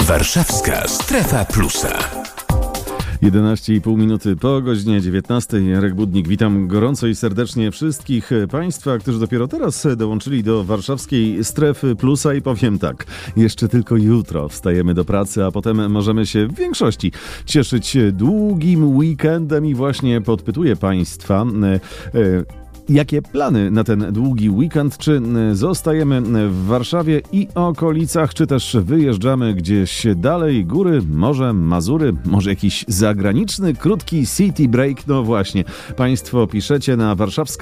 Warszawska Strefa Plusa. 11,5 minuty po godzinie 19. Jarek Budnik. Witam gorąco i serdecznie wszystkich Państwa, którzy dopiero teraz dołączyli do Warszawskiej Strefy Plusa i powiem tak, jeszcze tylko jutro wstajemy do pracy, a potem możemy się w większości cieszyć długim weekendem i właśnie podpytuję Państwa, jakie plany na ten długi weekend? Czy zostajemy w Warszawie i okolicach, czy też wyjeżdżamy gdzieś dalej? Góry, morze, Mazury, może jakiś zagraniczny, krótki city break? No właśnie, Państwo piszecie na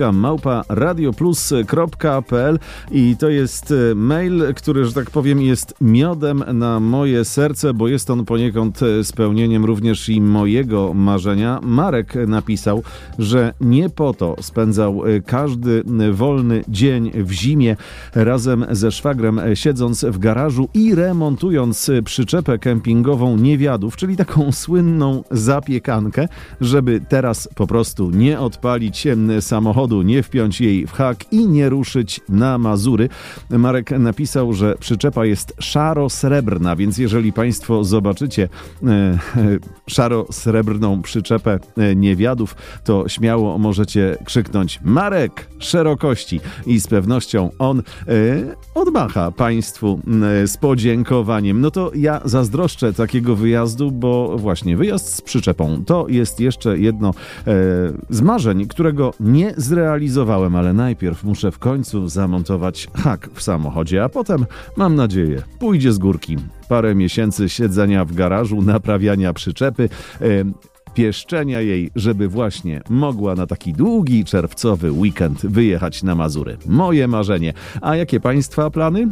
warszawska@radioplus.pl i to jest mail, który, że tak powiem, jest miodem na moje serce, bo jest on poniekąd spełnieniem również i mojego marzenia. Marek napisał, że nie po to spędzał każdy wolny dzień w zimie razem ze szwagrem, siedząc w garażu i remontując przyczepę kempingową Niewiadów, czyli taką słynną zapiekankę, żeby teraz po prostu nie odpalić samochodu, nie wpiąć jej w hak i nie ruszyć na Mazury. Marek napisał, że przyczepa jest szaro-srebrna, więc jeżeli Państwo zobaczycie szaro-srebrną przyczepę Niewiadów, to śmiało możecie krzyknąć: Marek, szerokości, i z pewnością on odmacha Państwu z podziękowaniem. No to ja zazdroszczę takiego wyjazdu, bo właśnie wyjazd z przyczepą to jest jeszcze jedno z marzeń, którego nie zrealizowałem, ale najpierw muszę w końcu zamontować hak w samochodzie, a potem, mam nadzieję, pójdzie z górki. Parę miesięcy siedzenia w garażu, naprawiania przyczepy, pieszczenia jej, żeby właśnie mogła na taki długi czerwcowy weekend wyjechać na Mazury. Moje marzenie. A jakie Państwa plany?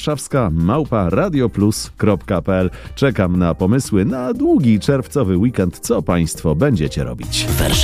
warszawska@radioplus.pl. Czekam na pomysły na długi czerwcowy weekend. Co Państwo będziecie robić?